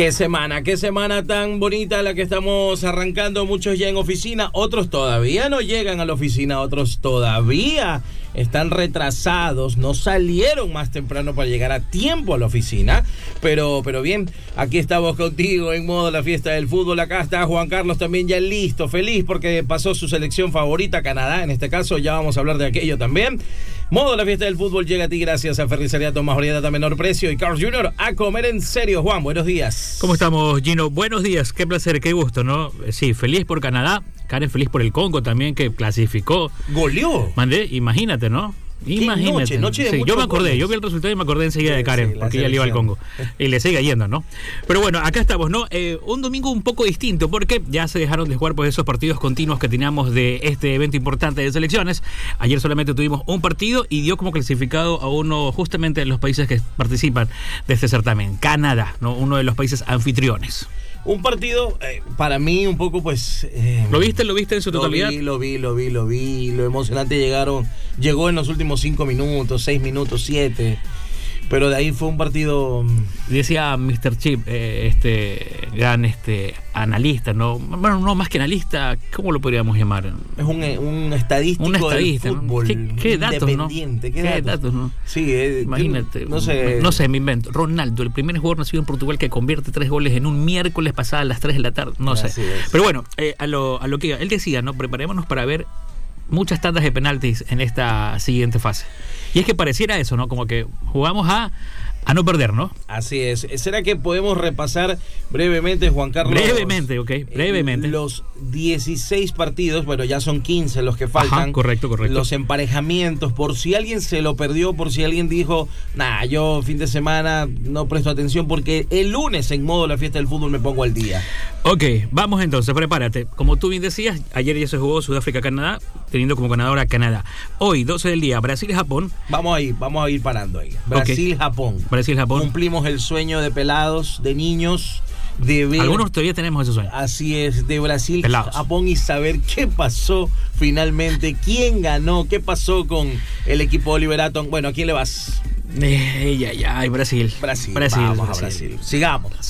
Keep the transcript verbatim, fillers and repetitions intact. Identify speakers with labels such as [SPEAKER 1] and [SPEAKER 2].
[SPEAKER 1] Qué semana, qué semana tan bonita la que estamos arrancando. Muchos ya en oficina, otros todavía no llegan a la oficina, otros todavía están retrasados, no salieron más temprano para llegar a tiempo a la oficina. Pero, pero bien, aquí estamos contigo en modo la fiesta del fútbol. Acá está Juan Carlos también ya listo, feliz porque pasó su selección favorita, Canadá. En este caso ya vamos a hablar de aquello también. Modo la fiesta del fútbol llega a ti gracias a Ferricería Tomás Oriedad a menor precio y Carl's junior a comer en serio. Juan, buenos días.
[SPEAKER 2] ¿Cómo estamos, Gino? Buenos días, qué placer, qué gusto, ¿no? Sí, feliz por Canadá, Karen feliz por el Congo también, que clasificó.
[SPEAKER 1] Goleó.
[SPEAKER 2] Mandé, imagínate, ¿no? Imagínate.
[SPEAKER 1] Noche, noche de
[SPEAKER 2] sí, yo me acordé,
[SPEAKER 1] goles.
[SPEAKER 2] Yo vi el resultado y me acordé enseguida sí, de Karen,
[SPEAKER 1] sí,
[SPEAKER 2] porque ella le iba al Congo. Y le sigue yendo, ¿no? Pero bueno, acá estamos, ¿no? Eh, un domingo un poco distinto, porque ya se dejaron de jugar pues, esos partidos continuos que teníamos de este evento importante de selecciones. Ayer solamente tuvimos un partido y dio como clasificado a uno justamente de los países que participan de este certamen, Canadá, ¿no? Uno de los países anfitriones.
[SPEAKER 1] Un partido, eh, para mí, un poco, pues... Eh,
[SPEAKER 2] ¿Lo viste? ¿Lo viste en su totalidad?
[SPEAKER 1] Lo vi, lo vi, lo vi, lo vi. Lo emocionante llegaron, llegó en los últimos cinco minutos, seis minutos, siete. Pero de ahí fue un partido...
[SPEAKER 2] Decía mister Chip, eh, este gran este analista, ¿no? Bueno, no más que analista, ¿cómo lo podríamos llamar?
[SPEAKER 1] Es un, un estadístico
[SPEAKER 2] un estadista,
[SPEAKER 1] del fútbol,
[SPEAKER 2] ¿no? ¿Qué, qué datos,
[SPEAKER 1] independiente.
[SPEAKER 2] ¿no?
[SPEAKER 1] ¿Qué,
[SPEAKER 2] ¿Qué
[SPEAKER 1] datos?
[SPEAKER 2] datos, no?
[SPEAKER 1] Sí, eh,
[SPEAKER 2] imagínate.
[SPEAKER 1] No sé.
[SPEAKER 2] No sé, me invento. Ronaldo, el primer jugador nacido en Portugal que convierte tres goles en un miércoles pasada a las tres de la tarde. No sé.
[SPEAKER 1] Así es.
[SPEAKER 2] Pero bueno, eh, a, lo, a lo que iba. Él decía, ¿no? Preparémonos para ver muchas tandas de penaltis en esta siguiente fase. Y es que pareciera eso, ¿no? Como que jugamos a... a no perder, ¿no?
[SPEAKER 1] Así es. ¿Será que podemos repasar brevemente, Juan Carlos?
[SPEAKER 2] Brevemente, ok, brevemente.
[SPEAKER 1] Los dieciséis partidos, bueno, ya son quince los que faltan.
[SPEAKER 2] Ajá, correcto, correcto.
[SPEAKER 1] Los emparejamientos, por si alguien se lo perdió, por si alguien dijo, nah, yo fin de semana no presto atención porque el lunes en modo la fiesta del fútbol me pongo al día.
[SPEAKER 2] Ok, vamos entonces, prepárate. Como tú bien decías, ayer ya se jugó Sudáfrica-Canadá, teniendo como ganadora Canadá. Hoy, doce del día, Brasil-Japón.
[SPEAKER 1] Vamos a ir, vamos a ir parando ahí. Brasil-Japón.
[SPEAKER 2] Okay. Brasil-Japón.
[SPEAKER 1] Cumplimos el sueño de pelados, de niños, de ver...
[SPEAKER 2] Algunos todavía tenemos ese sueño.
[SPEAKER 1] Así es, de Brasil-Japón y saber qué pasó finalmente, quién ganó, qué pasó con el equipo Oliver Atom. Bueno, ¿a quién le vas?
[SPEAKER 2] Eh, ya, ya, Brasil.
[SPEAKER 1] Brasil.
[SPEAKER 2] Brasil.
[SPEAKER 1] Vamos
[SPEAKER 2] Brasil.
[SPEAKER 1] a Brasil. Sigamos.